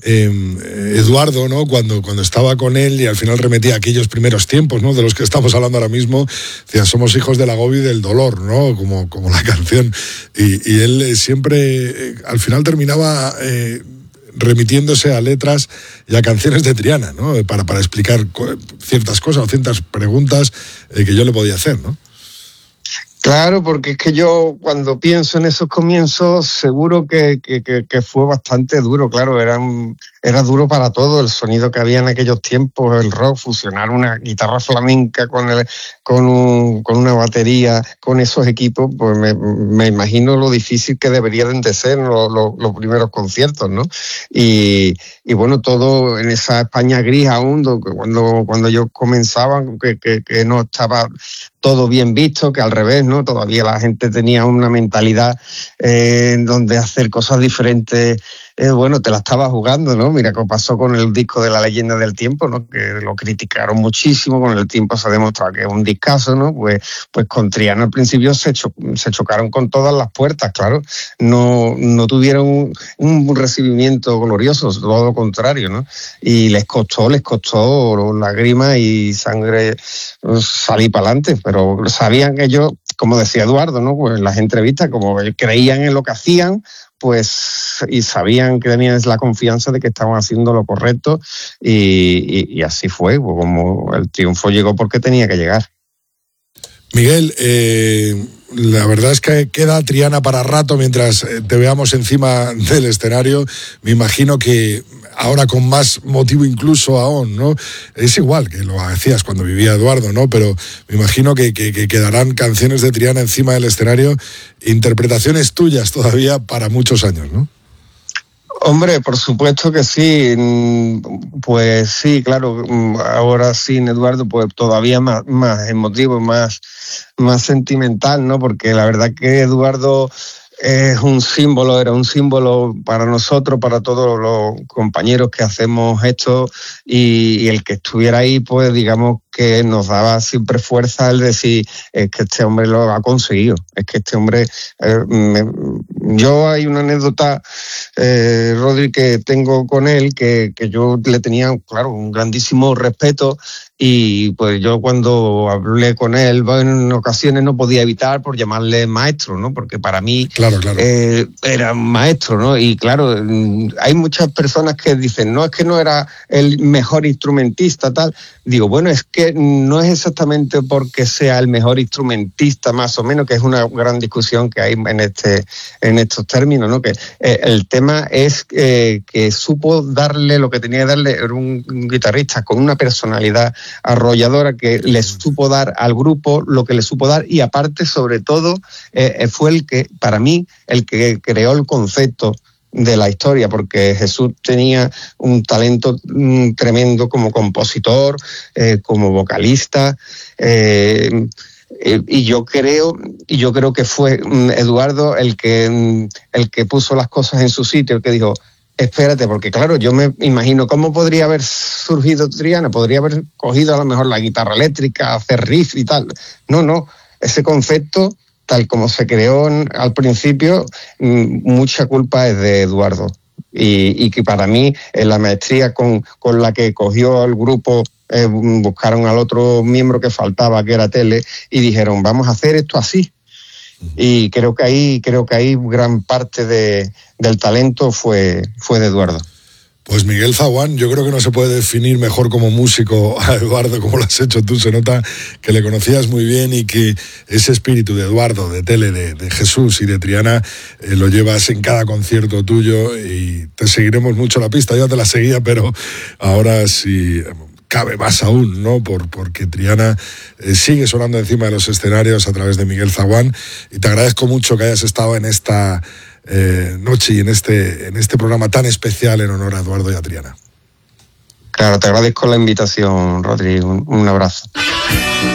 Eduardo, ¿no? Cuando estaba con él y al final remetía a aquellos primeros tiempos, ¿no? De los que estamos hablando ahora mismo, decía, somos hijos del agobio y del dolor, ¿no? Como la canción. Y él siempre, al final terminaba remitiéndose a letras y a canciones de Triana, ¿no? Para explicar ciertas cosas o ciertas preguntas que yo le podía hacer, ¿no? Claro, porque es que yo cuando pienso en esos comienzos seguro que fue bastante duro, claro, era duro para todo el sonido que había en aquellos tiempos, el rock, fusionar una guitarra flamenca con una batería, con esos equipos, pues me imagino lo difícil que deberían de ser los primeros conciertos, ¿no? Y bueno, todo en esa España gris aún, cuando yo comenzaba, que no estaba todo bien visto, que al revés, ¿no? Todavía la gente tenía una mentalidad donde hacer cosas diferentes, bueno, te la estaba jugando, ¿no? Mira qué pasó con el disco de La Leyenda del Tiempo, ¿no? Que lo criticaron muchísimo, con el tiempo se ha demostrado que es un discazo, ¿no? Pues con Triana al principio se chocaron con todas las puertas, claro. No tuvieron un recibimiento glorioso, todo lo contrario, ¿no? Y les costó lágrimas y sangre salir para adelante, pero sabían ellos, como decía Eduardo, ¿no? Pues en las entrevistas, como creían en lo que hacían, pues, y sabían que tenían la confianza de que estaban haciendo lo correcto, y así fue, pues como el triunfo llegó porque tenía que llegar. Miguel, la verdad es que queda Triana para rato mientras te veamos encima del escenario. Me imagino que ahora con más motivo incluso aún, ¿no? Es igual que lo hacías cuando vivía Eduardo, ¿no? Pero me imagino que quedarán canciones de Triana encima del escenario, interpretaciones tuyas todavía para muchos años, ¿no? Hombre, por supuesto que sí. Pues sí, claro, ahora sin Eduardo, pues todavía más emotivo, más sentimental, ¿no? Porque la verdad que Eduardo era un símbolo para nosotros, para todos los compañeros que hacemos esto, y el que estuviera ahí, pues digamos que nos daba siempre fuerza el decir, es que este hombre lo ha conseguido, es que este hombre... Yo hay una anécdota, Rodri, que tengo con él, que yo le tenía, claro, un grandísimo respeto, y pues yo cuando hablé con él en ocasiones no podía evitar por llamarle maestro, ¿no? Porque para mí claro. Era un maestro, ¿no? Y claro, hay muchas personas que dicen, no, es que no era el mejor instrumentista, tal. Digo, bueno, es que no es exactamente porque sea el mejor instrumentista, más o menos, que es una gran discusión que hay en estos términos, ¿no? Que el tema es que supo darle lo que tenía que darle, era un guitarrista con una personalidad arrolladora que le supo dar al grupo lo que le supo dar, y aparte, sobre todo, fue el que, para mí, el que creó el concepto de la historia, porque Jesús tenía un talento tremendo como compositor, como vocalista, y yo creo que fue Eduardo el que puso las cosas en su sitio, el que dijo, espérate, porque claro, yo me imagino cómo podría haber surgido Triana, podría haber cogido a lo mejor la guitarra eléctrica, hacer riff y tal. No, ese concepto, tal como se creó al principio, mucha culpa es de Eduardo. Y que para mí, la maestría con la que cogió el grupo, buscaron al otro miembro que faltaba, que era Tele, y dijeron, vamos a hacer esto así. Y creo que ahí gran parte del talento fue de Eduardo. Pues Miguel Zaguán, yo creo que no se puede definir mejor como músico a Eduardo como lo has hecho tú. Se nota que le conocías muy bien y que ese espíritu de Eduardo, de Tele, de Jesús y de Triana lo llevas en cada concierto tuyo, y te seguiremos mucho la pista. Yo te la seguía, pero ahora sí cabe más aún, ¿no? Porque Triana sigue sonando encima de los escenarios a través de Miguel Zaguán, y te agradezco mucho que hayas estado en esta noche y en este programa tan especial en honor a Eduardo y a Triana. Claro, te agradezco la invitación, Rodri. Un abrazo.